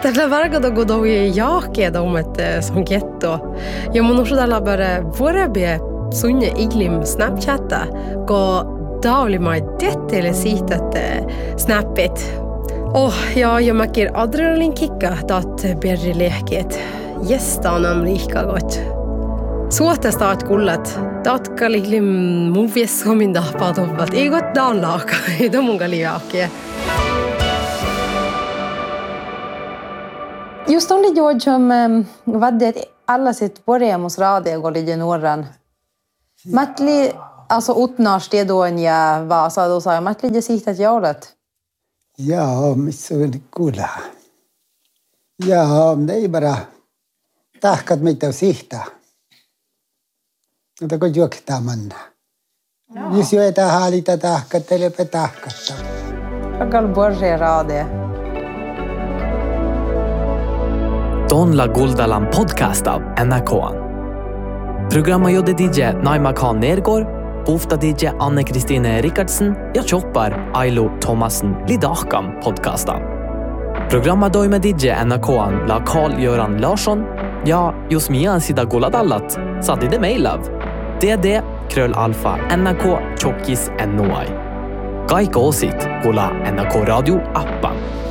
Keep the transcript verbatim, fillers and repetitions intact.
Tällä vargada godowie jaake daumet sonketto. Ja mun osudalla bare vorabie sunne iglim Snapchatta go dauli mai tettele siitä snappit. Oh, ja jag märker adrenalinkicka dat berri leket. Gästan lika gott. Suotta start kullat. Dat kaliglim movies som inda padovat. Ei got danlaka. Ei da mun galiake. Just on George som um, vadde alla sitt boremos radio går lite norran. Matli alltså utnars det då en jag var så då sa jag matli det sitter jalet. Ja, missä on kuulla. Ja, det är bara tahkat mitä sihta. Mutta kun juoktaa manna. Jos jo etä haalita tahkat, telepä tahkatta. Pakal borre radio. Donla Goldalan podcast av N R K. Programmet gjorde D J Naima Khan Nergård, bofta D J Anne-Kristine Rikardsen, ja choppar Ailo Thomasen Lidakam podcasta. Programmet doi med D J N R K la Carl-Göran Larsson, ja just mian sida goladallat, satt i det mailav. D D kröll alfa N R K tjockis N O I. Gaika osit gola N R K radio appan.